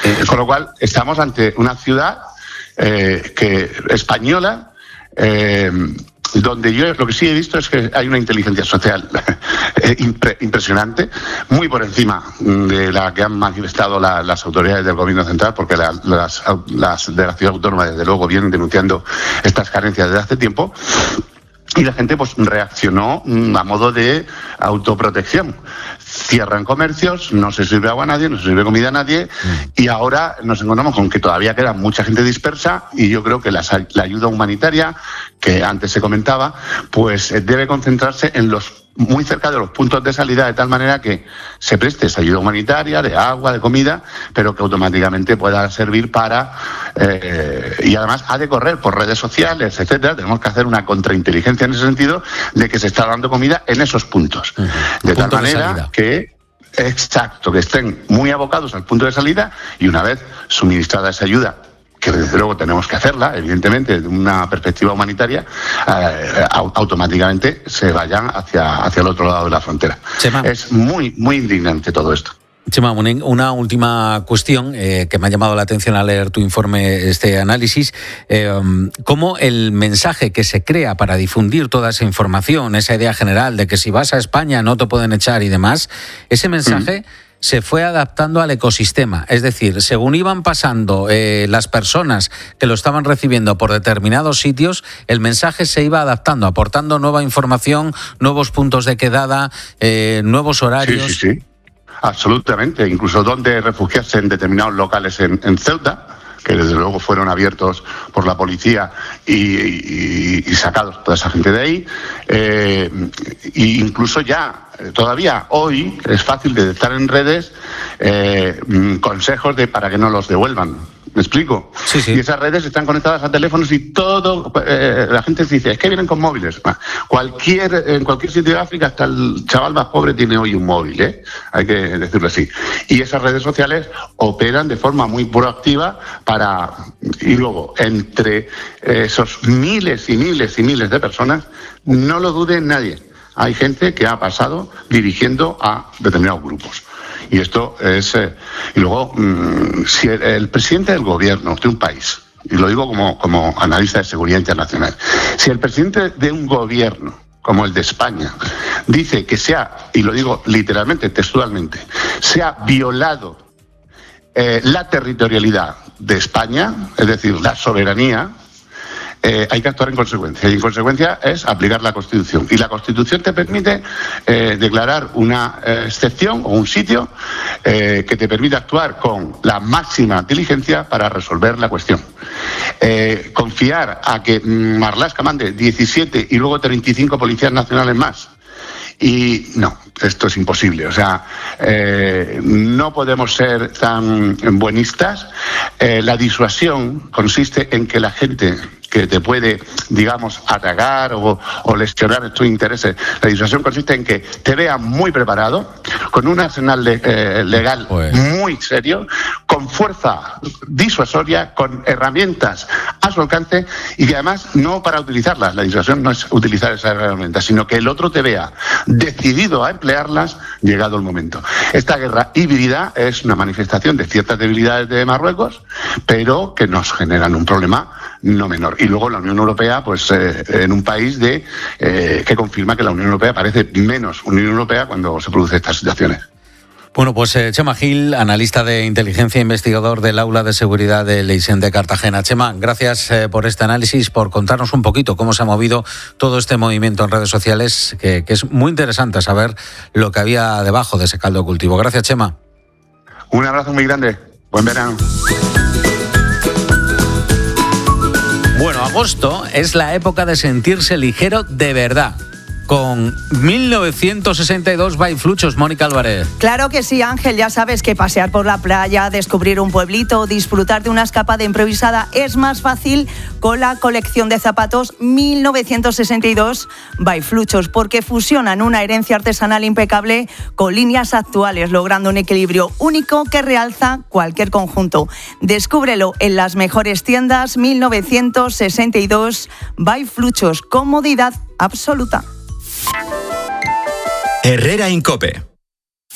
Con lo cual, estamos ante una ciudad española, donde yo lo que sí he visto es que hay una inteligencia social impresionante, muy por encima de la que han manifestado las autoridades del gobierno central, porque las de la ciudad autónoma, desde luego, vienen denunciando estas carencias desde hace tiempo. Y la gente pues reaccionó a modo de autoprotección. Cierran comercios, no se sirve agua a nadie, no se sirve comida a nadie, y ahora nos encontramos con que todavía queda mucha gente dispersa, y yo creo que la ayuda humanitaria, que antes se comentaba, pues debe concentrarse muy cerca de los puntos de salida, de tal manera que se preste esa ayuda humanitaria, de agua, de comida, pero que automáticamente pueda servir para... y además ha de correr por redes sociales, etcétera. Tenemos que hacer una contrainteligencia en ese sentido, de que se está dando comida en esos puntos. De tal manera que... Exacto, que estén muy abocados al punto de salida, y una vez suministrada esa ayuda, que desde luego tenemos que hacerla, evidentemente, de una perspectiva humanitaria, automáticamente se vayan hacia el otro lado de la frontera. Chema. Es muy, muy indignante todo esto. Chema, una última cuestión que me ha llamado la atención al leer tu informe, este análisis. ¿Cómo el mensaje que se crea para difundir toda esa información, esa idea general de que si vas a España no te pueden echar y demás, ese mensaje se fue adaptando al ecosistema? Es decir, según iban pasando las personas que lo estaban recibiendo por determinados sitios, el mensaje se iba adaptando, aportando nueva información, nuevos puntos de quedada, nuevos horarios. Sí. Absolutamente, incluso dónde refugiarse en determinados locales en Ceuta, que desde luego fueron abiertos por la policía y sacados toda esa gente de ahí. E incluso ya, todavía hoy, es fácil detectar en redes consejos para que no los devuelvan. ¿Me explico? Sí. Y esas redes están conectadas a teléfonos y todo, la gente dice, es que vienen con móviles. En cualquier sitio de África, hasta el chaval más pobre tiene hoy un móvil, hay que decirlo así. Y esas redes sociales operan de forma muy proactiva y luego, entre esos miles y miles y miles de personas, no lo dude nadie, hay gente que ha pasado dirigiendo a determinados grupos. Y esto es... y luego, si el presidente del gobierno de un país, y lo digo como analista de seguridad internacional, si el presidente de un gobierno como el de España dice que y lo digo literalmente, textualmente, se ha violado la territorialidad de España, es decir, la soberanía, hay que actuar en consecuencia. Y en consecuencia es aplicar la Constitución. Y la Constitución te permite declarar una excepción o un sitio que te permite actuar con la máxima diligencia para resolver la cuestión. Confiar a que Marlaska mande 17 y luego 35 policías nacionales más. Y no, esto es imposible. O sea, no podemos ser tan buenistas. La disuasión consiste en que la gente que te puede, digamos, atacar o lesionar tus intereses, la disuasión consiste en que te vean muy preparado, con un arsenal legal muy serio, con fuerza disuasoria, con herramientas a su alcance, y que además no para utilizarlas. La disuasión no es utilizar esas herramientas, sino que el otro te vea decidido a emplearlas llegado el momento. Esta guerra híbrida es una manifestación de ciertas debilidades de Marruecos, pero que nos generan un problema no menor. Y luego la Unión Europea, pues en un país que confirma que la Unión Europea parece menos Unión Europea cuando se producen estas situaciones. Bueno, pues Chema Gil, analista de inteligencia e investigador del Aula de Seguridad de l'Eixample de Cartagena. Chema, gracias por este análisis, por contarnos un poquito cómo se ha movido todo este movimiento en redes sociales, que es muy interesante saber lo que había debajo de ese caldo de cultivo. Gracias, Chema. Un abrazo muy grande. Buen verano. Bueno, agosto es la época de sentirse ligero de verdad. Con 1962 by Fluchos, Mónica Álvarez. Claro que sí, Ángel, ya sabes que pasear por la playa, descubrir un pueblito, disfrutar de una escapada improvisada es más fácil con la colección de zapatos 1962 by Fluchos, porque fusionan una herencia artesanal impecable con líneas actuales, logrando un equilibrio único que realza cualquier conjunto. Descúbrelo en las mejores tiendas. 1962 by Fluchos, comodidad absoluta. Herrera en COPE.